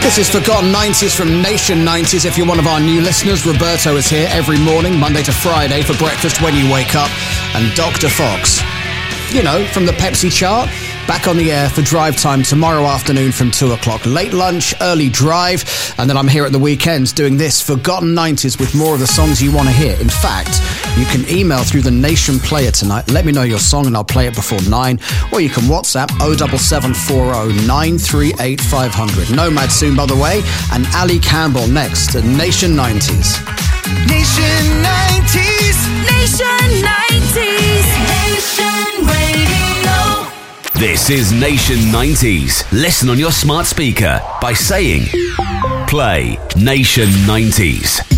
This is Forgotten 90s from Nation 90s. If you're one of our new listeners, Roberto is here every morning, Monday to Friday, for breakfast when you wake up. And Dr. Fox, you know, from the Pepsi chart, back on the air for drive time tomorrow afternoon from 2 o'clock. Late lunch, early drive, and then I'm here at the weekends doing this, Forgotten 90s, with more of the songs you want to hear. In fact, you can email through the Nation Player tonight. Let me know your song and I'll play it before 9. Or you can WhatsApp 07740 938 500. Nomad soon, by the way, and Ali Campbell next at Nation 90s. Nation 90s. Nation 90s. Nation Radio. This is Nation 90s. Listen on your smart speaker by saying, play Nation 90s.